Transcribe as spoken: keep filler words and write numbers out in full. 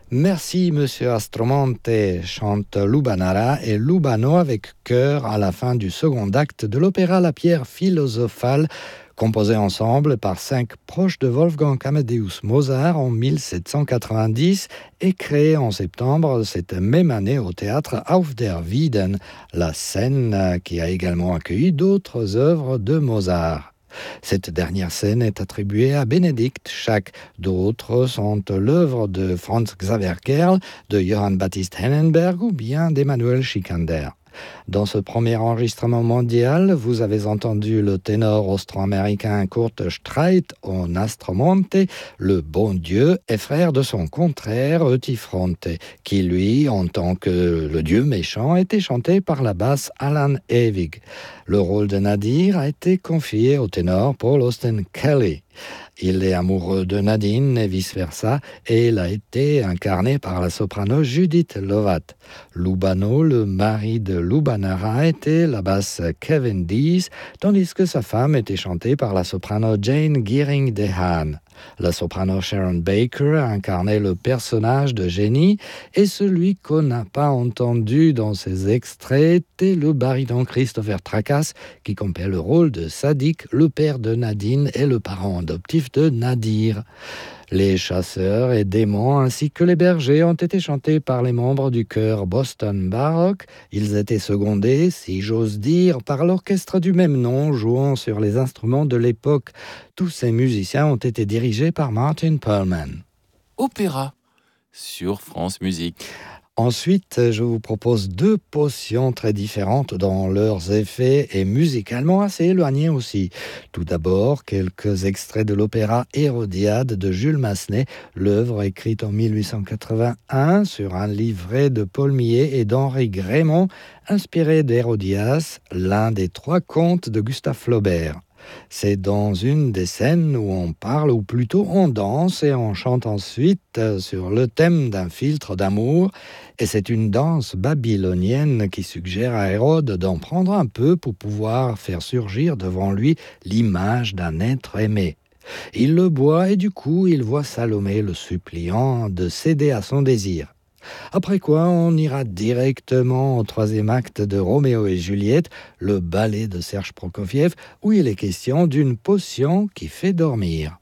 Merci, monsieur Astromonte, chante Lubanara et Lubano avec chœur à la fin du second acte de l'opéra La Pierre philosophale, composé ensemble par cinq proches de Wolfgang Amadeus Mozart en mille sept cent quatre-vingt-dix et créé en septembre cette même année au théâtre Auf der Wieden, la scène qui a également accueilli d'autres œuvres de Mozart. Cette dernière scène est attribuée à Bénédicte Schack. D'autres sont l'œuvre de Franz Xaver Kerl, de Johann Baptist Hennenberg ou bien d'Emmanuel Schikaneder. Dans ce premier enregistrement mondial, vous avez entendu le ténor austro-américain Kurt Streit en Astromonte, le bon Dieu est frère de son contraire Eutyphronte, qui lui, en tant que le dieu méchant, était chanté par la basse Alan Ewig. Le rôle de Nadir a été confié au ténor Paul Austen Kelly. Il est amoureux de Nadine et vice-versa, et il a été incarné par la soprano Judith Lovat. Lubano, le mari de Lubanara, était la basse Kevin Dees, tandis que sa femme était chantée par la soprano Jane Geering de Haan. La soprano Sharon Baker a incarné le personnage de Jenny, et celui qu'on n'a pas entendu dans ces extraits était le baryton Christopher Tracas, qui comptait le rôle de Sadiq, le père de Nadine et le parent adoptif de Nadir. Les chasseurs et démons ainsi que les bergers ont été chantés par les membres du chœur Boston Baroque. Ils étaient secondés, si j'ose dire, par l'orchestre du même nom jouant sur les instruments de l'époque. Tous ces musiciens ont été dirigés par Martin Perlman. Opéra sur France Musique. Ensuite, je vous propose deux potions très différentes dans leurs effets et musicalement assez éloignées aussi. Tout d'abord, quelques extraits de l'opéra Hérodiade de Jules Massenet, l'œuvre écrite en mille huit cent quatre-vingt-un sur un livret de Paul Millet et d'Henri Grémont, inspiré d'Hérodias, l'un des trois contes de Gustave Flaubert. C'est dans une des scènes où on parle, ou plutôt on danse et on chante ensuite sur le thème d'un filtre d'amour. Et c'est une danse babylonienne qui suggère à Hérode d'en prendre un peu pour pouvoir faire surgir devant lui l'image d'un être aimé. Il le boit et du coup il voit Salomé le suppliant de céder à son désir. Après quoi, on ira directement au troisième acte de Roméo et Juliette, le ballet de Serge Prokofiev, où il est question d'une potion qui fait dormir.